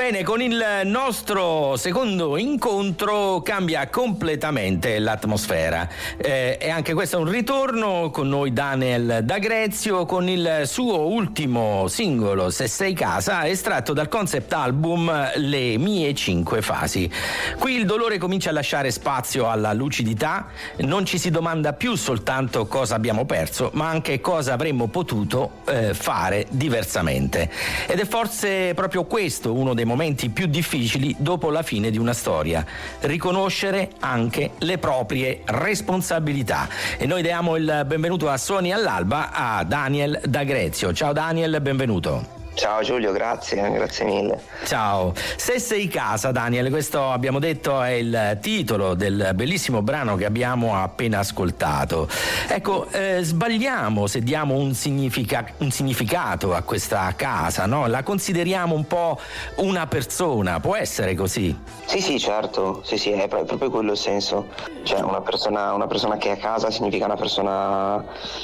Bene, con il nostro secondo incontro cambia completamente l'atmosfera e anche questo è un ritorno con noi Daniel D'Agrezio con il suo ultimo singolo Se sei casa, estratto dal concept album Le mie 5 fasi. Qui il dolore comincia a lasciare spazio alla lucidità, non ci si domanda più soltanto cosa abbiamo perso, ma anche cosa avremmo potuto fare diversamente. Ed è forse proprio questo uno dei momenti più difficili dopo la fine di una storia, riconoscere anche le proprie responsabilità. E noi diamo il benvenuto a Suoni all'Alba a Daniel D'Agrezio. Ciao Daniel, benvenuto. Ciao Giulio, grazie mille. Ciao. Se sei casa, Daniel, questo abbiamo detto è il titolo del bellissimo brano che abbiamo appena ascoltato. Ecco, sbagliamo se diamo un significato a questa casa, no? La consideriamo un po' una persona, può essere così? Sì, certo, sì, è proprio quello il senso. Cioè una persona che è a casa significa una persona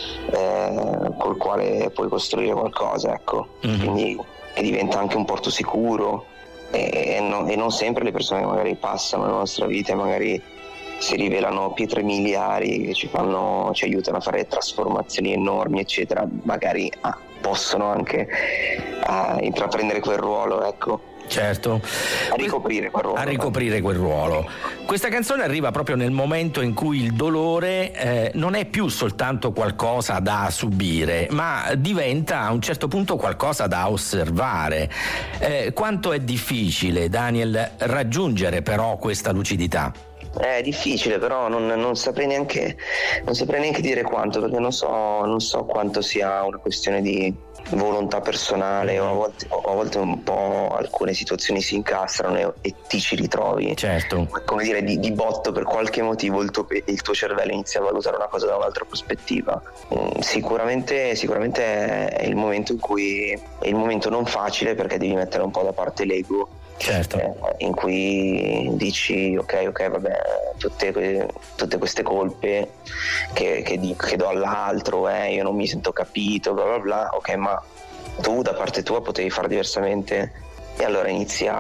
col quale puoi costruire qualcosa, ecco. Mm-hmm. Quindi che diventa anche un porto sicuro e non sempre le persone che magari passano nella nostra vita e magari si rivelano pietre miliari che ci aiutano a fare trasformazioni enormi eccetera, magari possono anche intraprendere quel ruolo, ecco. Certo, a ricoprire quel ruolo. Questa canzone arriva proprio nel momento in cui il dolore non è più soltanto qualcosa da subire, ma diventa a un certo punto qualcosa da osservare. Quanto è difficile, Daniel, raggiungere però questa lucidità? È difficile, però non saprei neanche dire quanto, perché non so quanto sia una questione di volontà personale o a volte un po' alcune situazioni si incastrano e ti ci ritrovi. Certo. Come dire, di botto per qualche motivo il tuo cervello inizia a valutare una cosa da un'altra prospettiva. Sicuramente è il momento è il momento non facile, perché devi mettere un po' da parte l'ego. Certo. In cui dici ok vabbè, tutte queste colpe che do all'altro, io non mi sento capito, bla bla bla, ok, ma tu da parte tua potevi fare diversamente, e allora inizia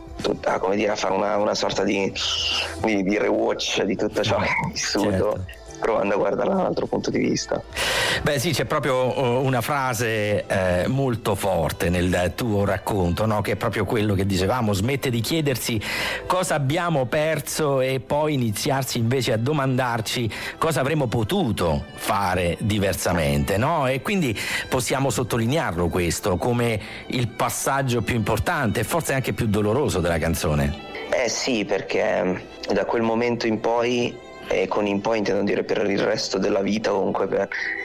a fare una sorta di rewatch di tutto ciò che hai vissuto. Certo. Provando a guardarla da un altro punto di vista. Beh sì, c'è proprio una frase molto forte nel tuo racconto, no? Che è proprio quello che dicevamo: smette di chiedersi cosa abbiamo perso e poi iniziarsi invece a domandarci cosa avremmo potuto fare diversamente, no? E quindi possiamo sottolinearlo questo come il passaggio più importante e forse anche più doloroso della canzone. Sì, perché da quel momento in poi, e con in poi intendo dire per il resto della vita, comunque per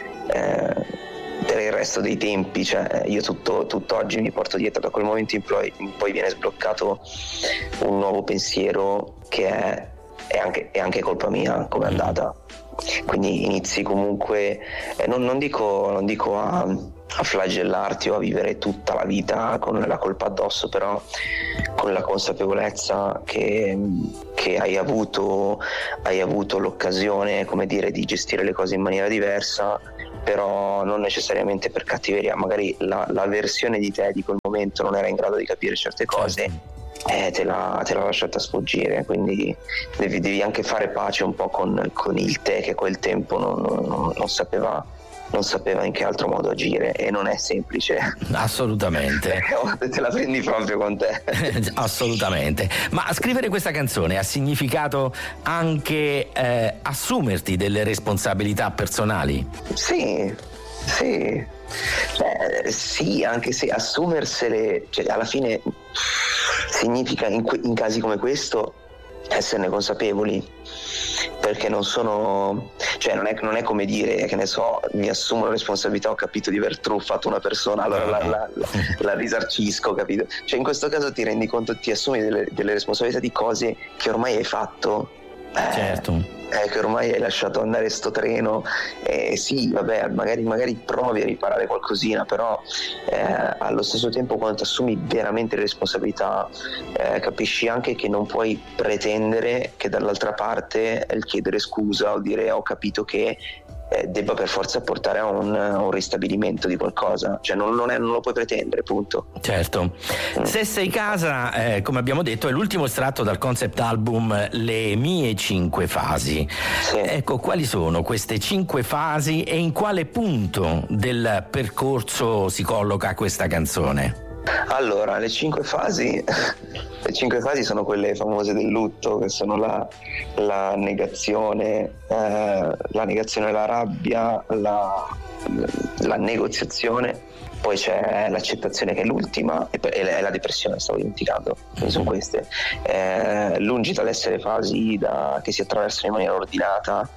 il resto dei tempi, cioè io tutto oggi mi porto dietro, da quel momento in poi viene sbloccato un nuovo pensiero che è anche colpa mia come è andata, quindi inizi comunque non dico a flagellarti o a vivere tutta la vita con la colpa addosso, però con la consapevolezza che hai avuto l'occasione, come dire, di gestire le cose in maniera diversa, però non necessariamente per cattiveria, magari la versione di te di quel momento non era in grado di capire certe cose. Te l'ha lasciata sfuggire, quindi devi anche fare pace un po' con il te che a quel tempo non sapeva in che altro modo agire, e non è semplice. Assolutamente. Te la prendi proprio con te. Assolutamente. Ma scrivere questa canzone ha significato anche assumerti delle responsabilità personali? Sì, anche se assumersele, cioè, alla fine significa in casi come questo esserne consapevoli, perché non è come dire, che ne so, mi assumo la responsabilità, ho capito di aver truffato una persona, allora la risarcisco, capito? Cioè in questo caso ti rendi conto, ti assumi delle responsabilità di cose che ormai hai fatto. Certo. Che ormai hai lasciato andare sto treno, sì, vabbè, magari provi a riparare qualcosina, però allo stesso tempo, quando ti assumi veramente le responsabilità, capisci anche che non puoi pretendere che dall'altra parte il chiedere scusa o dire ho capito che debba per forza portare a un ristabilimento di qualcosa, cioè non lo puoi pretendere, punto. Certo. Se sei casa, come abbiamo detto, è l'ultimo estratto dal concept album Le mie 5 fasi. Sì. Ecco, quali sono queste 5 fasi e in quale punto del percorso si colloca questa canzone? Allora, le 5 fasi sono quelle famose del lutto, che sono la negazione, la rabbia, la negoziazione, poi c'è l'accettazione che è l'ultima e la depressione, stavo dimenticando, quindi sono queste. Lungi dall'essere fasi che si attraversano in maniera ordinata.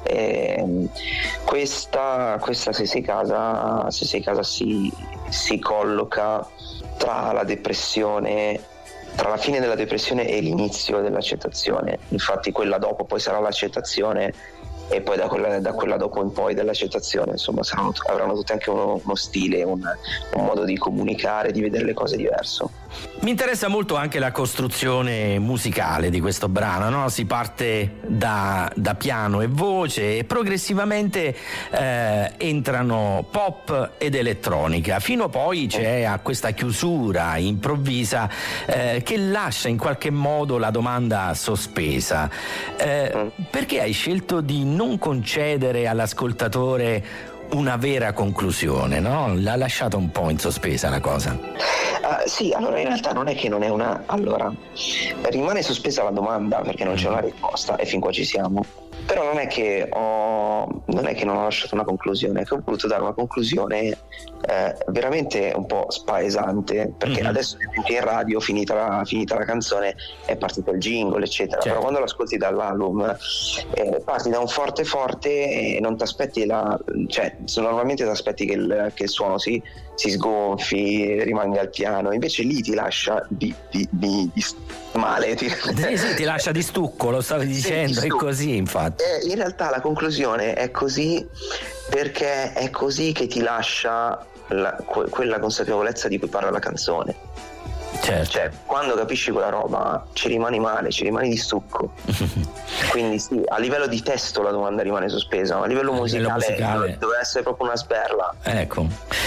Questa se sei casa si colloca tra la depressione, tra la fine della depressione e l'inizio dell'accettazione. Infatti quella dopo poi sarà l'accettazione, e poi da quella dopo in poi dell'accettazione, insomma, avranno tutti anche uno stile, un modo di comunicare, di vedere le cose diverso. Mi interessa molto anche la costruzione musicale di questo brano, no? Si parte da piano e voce e progressivamente entrano pop ed elettronica, fino poi c'è a questa chiusura improvvisa che lascia in qualche modo la domanda sospesa. Perché hai scelto di non concedere all'ascoltatore una vera conclusione, no? L'ha lasciata un po' in sospesa la cosa. Sì, allora in realtà non è che non è una... Allora, rimane sospesa la domanda perché non c'è una risposta e fin qua ci siamo. Però non è che non ho lasciato una conclusione, è che ho voluto dare una conclusione veramente un po' spaesante, perché adesso in radio, finita la canzone, è partito il jingle, eccetera. Certo. Però quando lo ascolti dall'album parti da un forte e non ti aspetti normalmente ti aspetti che il suono si sgonfi, rimanga al piano, invece lì ti lascia di male. Sì, ti lascia di stucco, lo stavi dicendo, è così infatti. In realtà la conclusione è così perché è così che ti lascia quella consapevolezza di cui parla la canzone. Certo. Cioè, quando capisci quella roba ci rimani male, ci rimani di stucco. Quindi sì, a livello di testo la domanda rimane sospesa, ma a livello musicale deve essere proprio una sberla. Ecco.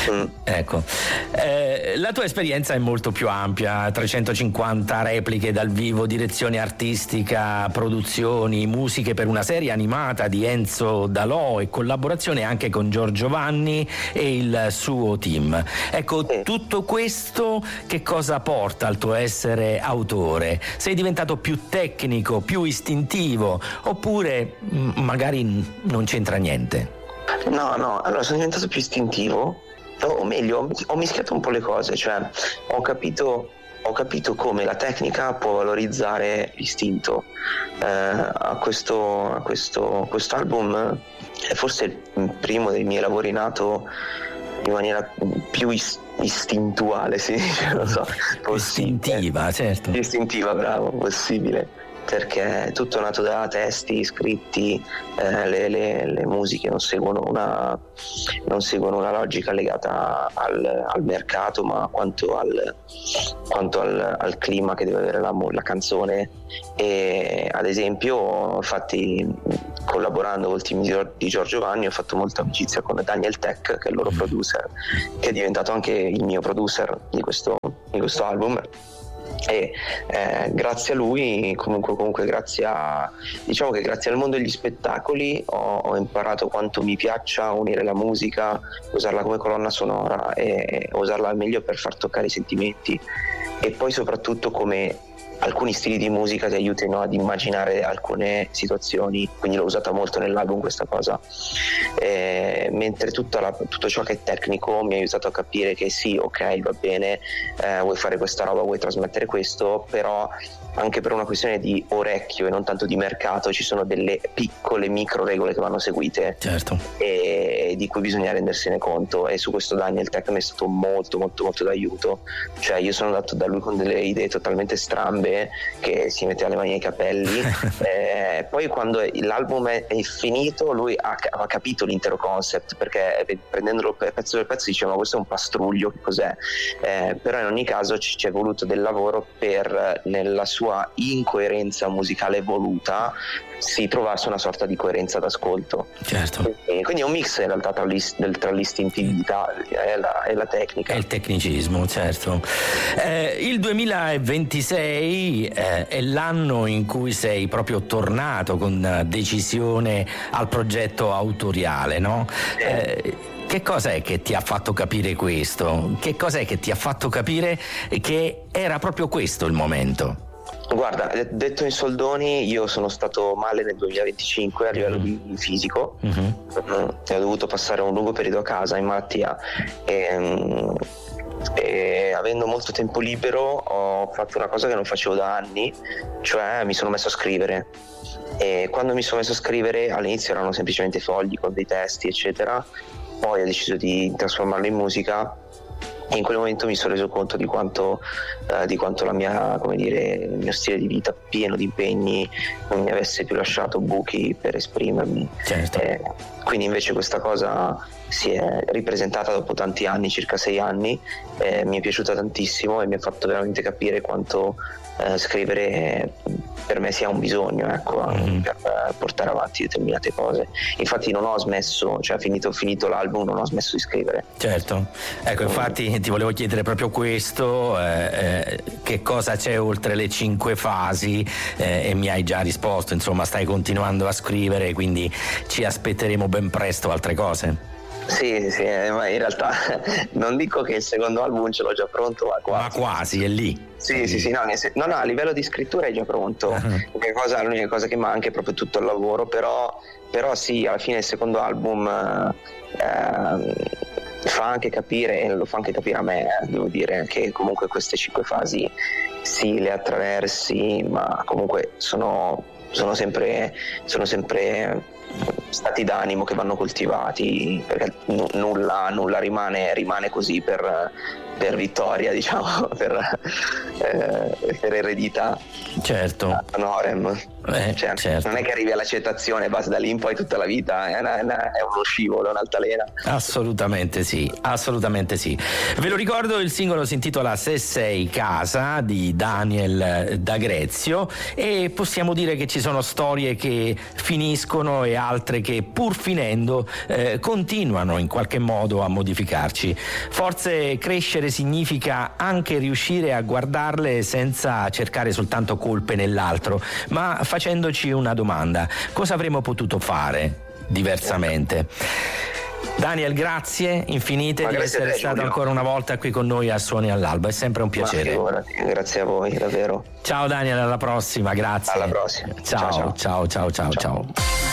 La tua esperienza è molto più ampia, 350 repliche dal vivo, direzione artistica, produzioni, musiche per una serie animata di Enzo Dalò e collaborazione anche con Giorgio Vanni e il suo team. Ecco, tutto questo che cosa porta al tuo essere autore? Sei diventato più tecnico, più istintivo, oppure magari non c'entra niente? No, allora sono diventato più istintivo, o meglio, ho mischiato un po' le cose, cioè ho capito come la tecnica può valorizzare l'istinto. A questo album è forse il primo dei miei lavori nato in maniera più istintuale, si dice, non so, istintiva, certo. Istintiva, bravo, possibile, perché è tutto nato da testi scritti, le musiche non seguono una logica legata al mercato, ma quanto al clima che deve avere la canzone. E ad esempio, infatti, collaborando col team di Giorgio Vanni ho fatto molta amicizia con Daniel Tech, che è il loro producer, che è diventato anche il mio producer di questo album. E grazie a lui, comunque grazie al mondo degli spettacoli ho imparato quanto mi piaccia unire la musica, usarla come colonna sonora e usarla al meglio per far toccare i sentimenti, e poi soprattutto come alcuni stili di musica ti aiutino ad immaginare alcune situazioni, quindi l'ho usata molto nell'album questa cosa, mentre tutto ciò che è tecnico mi ha aiutato a capire che sì, ok, va bene, vuoi fare questa roba, vuoi trasmettere questo, però anche per una questione di orecchio e non tanto di mercato ci sono delle piccole micro regole che vanno seguite, certo, e di cui bisogna rendersene conto, e su questo Daniel Tech mi è stato molto molto molto d'aiuto. Cioè io sono andato da lui con delle idee totalmente strambe, che si metteva le mani ai capelli, poi quando l'album è finito lui ha capito l'intero concept, perché prendendolo pezzo per pezzo diceva: ma questo è un pastruglio, che cos'è? Però in ogni caso ci è voluto del lavoro per, nella sua incoerenza musicale voluta, si trovasse una sorta di coerenza d'ascolto. Certo. Quindi è un mix in realtà tra l'istintività e la tecnica. E il tecnicismo, certo. Il 2026 è l'anno in cui sei proprio tornato con decisione al progetto autoriale, no? Che cos'è che ti ha fatto capire questo? Che cos'è che ti ha fatto capire che era proprio questo il momento? Guarda, detto in soldoni, io sono stato male nel 2025 a livello di fisico. Ho dovuto passare un lungo periodo a casa in malattia e avendo molto tempo libero ho fatto una cosa che non facevo da anni, cioè mi sono messo a scrivere. E quando mi sono messo a scrivere, all'inizio erano semplicemente fogli con dei testi eccetera, poi ho deciso di trasformarlo in musica. E in quel momento mi sono reso conto di quanto la mia, come dire, il mio stile di vita pieno di impegni non mi avesse più lasciato buchi per esprimermi. Certo. Quindi invece questa cosa si è ripresentata dopo tanti anni, circa 6 anni, mi è piaciuta tantissimo e mi ha fatto veramente capire quanto scrivere per me sia un bisogno, ecco, per portare avanti determinate cose. Infatti non ho smesso, cioè finito l'album non ho smesso di scrivere. Certo, ecco, infatti ti volevo chiedere proprio questo, che cosa c'è oltre le 5 fasi, e mi hai già risposto, insomma stai continuando a scrivere, quindi ci aspetteremo ben presto altre cose. Sì, ma in realtà non dico che il secondo album ce l'ho già pronto, ma quasi. Ma quasi, è lì. Sì, no, a livello di scrittura è già pronto. L'unica cosa che manca è proprio tutto il lavoro, però sì, alla fine il secondo album fa anche capire, e lo fa anche capire a me, devo dire, che comunque queste 5 fasi sì, le attraversi, ma comunque sono sempre stati d'animo che vanno coltivati, perché nulla rimane così per vittoria, diciamo, per eredità. Certo. Honorem. Certo. Non è che arrivi all'accettazione e basta, da lì in poi tutta la vita è uno scivolo, un'altalena. Assolutamente sì. Ve lo ricordo, il singolo si intitola Se sei casa, di Daniel D'Agrezio, e possiamo dire che ci sono storie che finiscono e altre che pur finendo continuano in qualche modo a modificarci. Forse crescere significa anche riuscire a guardarle senza cercare soltanto colpe nell'altro, ma facendoci una domanda: cosa avremmo potuto fare diversamente? Daniel, grazie infinite di essere stato ancora una volta qui con noi a Suoni all'Alba, è sempre un piacere. Grazie a voi, davvero. Ciao Daniel, alla prossima, grazie. Alla prossima. Ciao.